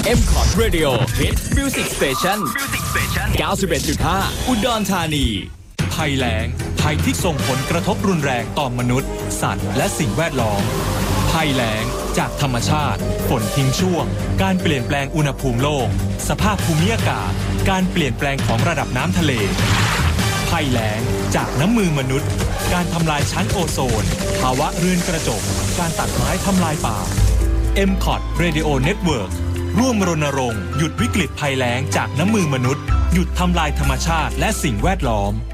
M-Cot Radio Hit Music Station 91.5 อุดรธานีภัยแล้งภัยที่ส่งผลกระทบรุนแรงต่อมนุษย์สัตว์และสิ่งแวดล้อมภัยแล้งจากธรรมชาติฝนทิ้งช่วงการเปลี่ยนแปลงอุณหภูมิโลกสภาพภูมิอากาศการเปลี่ยนแปลงของระดับน้ำทะเลภัยแล้งจากน้ำมือมนุษย์การทำลายชั้นโอโซนภาวะเรือนกระจกการตัดไม้ทำลายป่า M-Cot Radio Network ร่วมรณรงค์หยุดวิกฤตภัยแล้งจากน้ำมือมนุษย์หยุดทำลายธรรมชาติและสิ่งแวดล้อม